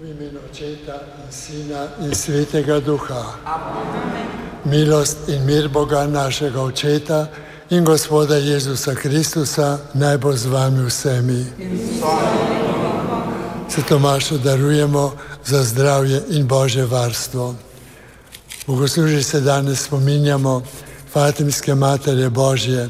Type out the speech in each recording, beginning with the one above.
V imenu Očeta in Sina in Svetega Duha. Amen. Milost in mir Boga našega Očeta in Gospoda Jezusa Kristusa naj bo z vami vsemi. Se Tomašu darujemo za zdravje in Božje varstvo. V bogoslužju se danes spominjamo Fatimske Matere Božje,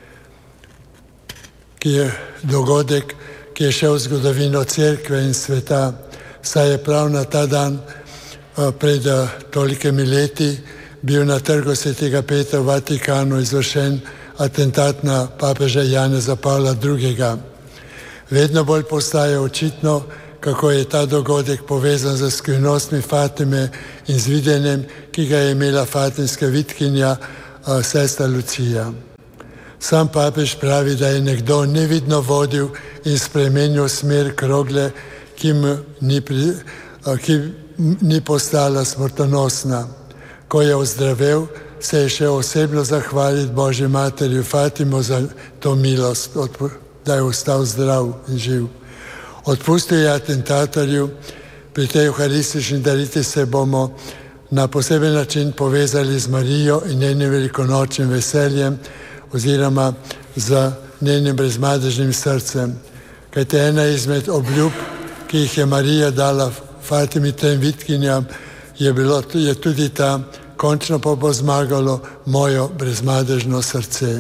ki je dogodek, ki je šel v zgodovino Cerkve in sveta, saj je prav na ta dan pred tolikimi leti bil na trgu Svetega Petra v Vatikanu izvršen atentat na papeža Janeza Pavla II. Vedno bolj postaje očitno, kako je ta dogodek povezan z skrivnostmi Fatime in z videnjem, ki ga je imela fatimska vitkinja sestra Lucija. Sam papež pravi, da je nekdo nevidno vodil in spremenil smer krogle, ki ni postala smrtonosna. Ko je ozdravel, se je šel osebno zahvaliti Božji Materi Fatimo za to milost, da je ostal zdrav in živ. Odpustil je atentatorju, pri tej euharistični daritvi se bomo na poseben način povezali z Marijo in njenim velikonočnim veseljem oziroma z njenim brezmadežnim srcem. Kajte ena izmed obljub, ki jih je Marija dala Fatimi tem vitkinjam, je tudi ta: končno pa bo zmagalo mojo brezmadežno srce.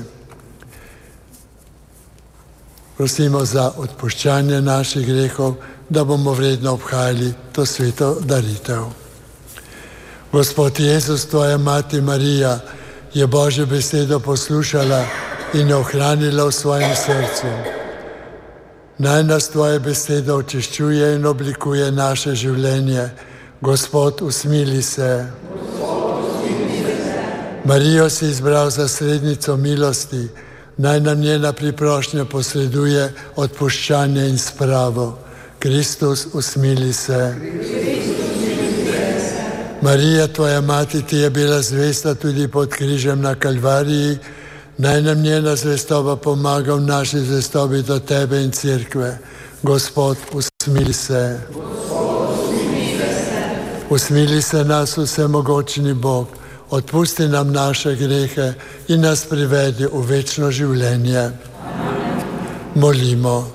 Prosimo za odpuščanje naših grehov, da bomo vredno obhajali to sveto daritev. Gospod Jezus, tvoja mati Marija, je Božjo besedo poslušala in jo ohranila v svojem srcu. Naj nas tvoja beseda očiščuje in oblikuje naše življenje. Gospod, usmili se. Marijo si izbral za srednico milosti, naj nam njena priprošnja posreduje odpuščanje in spravo. Kristus, usmili se. Marija, tvoja mati, ti je bila zvesta tudi pod križem na Kalvariji, naj nam njena zvestoba pomaga v naši zvestobi do tebe in cerkve. Gospod, usmili se. Usmili se nas, vsemogočni Bog, odpusti nam naše grehe in nas privedi v večno življenje. Amen. Molimo.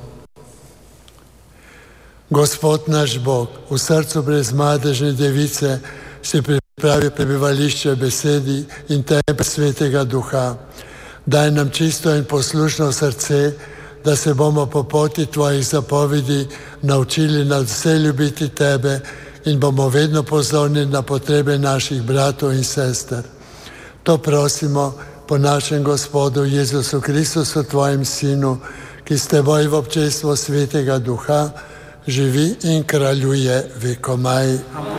Gospod naš Bog, v srcu brezmadežne device si pripravi prebivališče besedi in tebe Svetega Duha. Daj nam čisto in poslušno srce, da se bomo po poti tvojih zapovedi naučili nadvse ljubiti tebe in bomo vedno pozorni na potrebe naših bratov in sester. To prosimo po našem Gospodu Jezusu Kristusu, tvojem Sinu, ki s teboj v občestvu Svetega Duha živi in kraljuje vekomaj.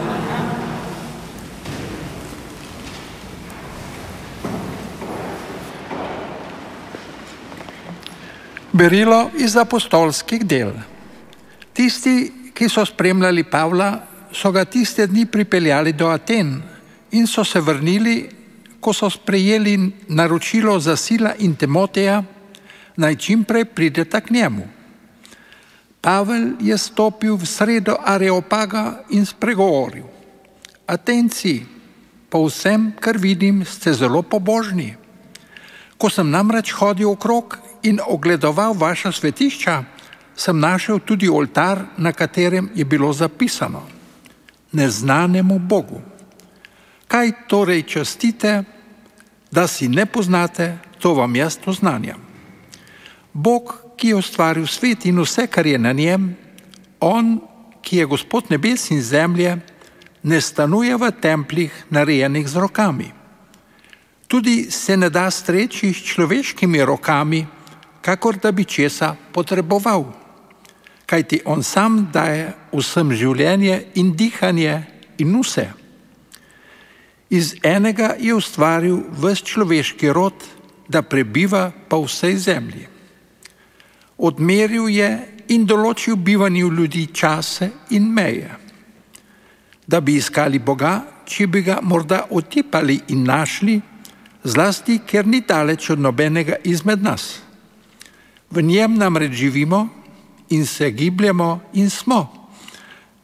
Berilo iz apostolskih del. Tisti, ki so spremljali Pavla, so ga tiste dni pripeljali do Aten in so se vrnili, ko so sprejeli naročilo za Sila in Timoteja, naj čimprej prideta k njemu. Pavel je stopil v sredo Areopaga in spregovoril: Atenci, po vsem, kar vidim, ste zelo pobožni. Ko sem namreč hodil okrog in ogledoval vaša svetišča, sem našel tudi oltar, na katerem je bilo zapisano: Neznanemu Bogu. Kaj torej častite, da si ne poznate, to vam jaz oznanjam. Bog, ki je ustvaril svet in vse, kar je na njem, on, ki je Gospod nebes in zemlje, ne stanuje v templih, narejenih z rokami. Tudi se ne da streči s človeškimi rokami, kakor da bi česa potreboval. Kajti on sam daje vsem življenje in dihanje in vse. Iz enega je ustvaril ves človeški rod, da prebiva po vsej zemlji. Odmeril je in določil bivanju ljudi čase in meje. Da bi iskali Boga, če bi ga morda otipali in našli, zlasti, ker ni daleč od nobenega izmed nas. V njem namreč živimo in se gibljemo in smo.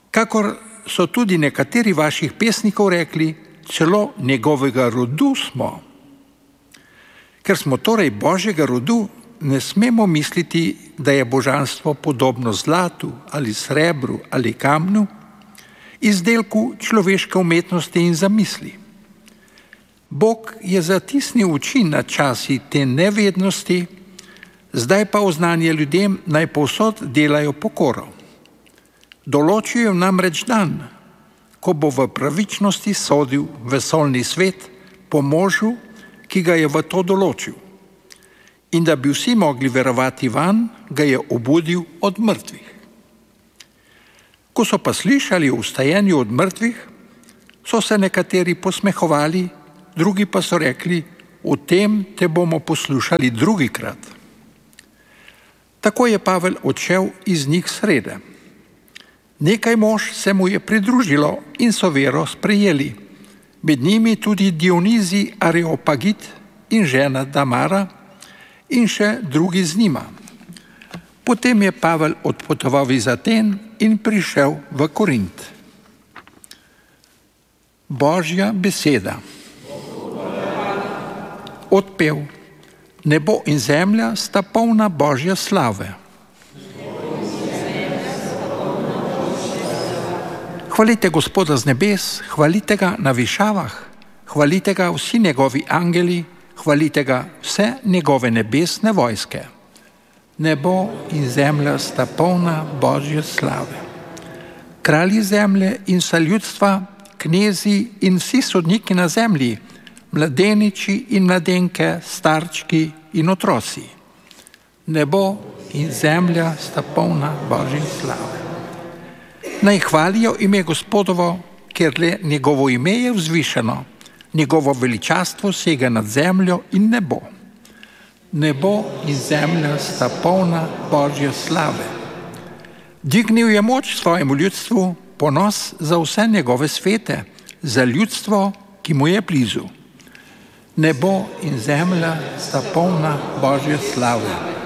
Kakor so tudi nekateri vaših pesnikov rekli, celo njegovega rodu smo. Ker smo torej Božjega rodu, ne smemo misliti, da je božanstvo podobno zlatu ali srebru ali kamnu, izdelku človeške umetnosti in zamisli. Bog je zatisnil oči na časi te nevednosti, zdaj pa oznanja ljudem, naj povsod delajo pokoro. Določil je namreč dan, ko bo v pravičnosti sodil vesoljni svet po možu, ki ga je v to določil. In da bi vsi mogli verovati vanj, ga je obudil od mrtvih. Ko so pa slišali o vstajenju od mrtvih, so se nekateri posmehovali, drugi pa so rekli, o tem te bomo poslušali drugikrat. Tako je Pavel odšel iz njih srede. Nekaj mož se mu je pridružilo in so vero sprejeli, med njimi tudi Dionizij Areopagit in žena Damara in še drugi z njima. Potem je Pavel odpotoval iz Aten in prišel v Korint. Božja beseda. Odpev. Nebo in zemlja sta polna Božje slave. Hvalite Gospoda z nebes, hvalite ga na višavah, hvalite ga vsi njegovi angeli, hvalite ga vse njegove nebesne vojske. Nebo in zemlja sta polna Božje slave. Kralji zemlje in vsa ljudstva, knezi in vsi sodniki na zemlji, mladeniči in mladenke, starčki in otroci. Nebo in zemlja sta polna Božje slave. Naj hvalijo ime Gospodovo, ker le njegovo ime je vzvišeno, njegovo veličastvo sega nad zemljo in nebo. Nebo in zemlja sta polna Božje slave. Dvignil je moč svojemu ljudstvu, ponos za vse njegove svete, za ljudstvo, ki mu je blizu. Nebo in zemlja sta polna Božje slave.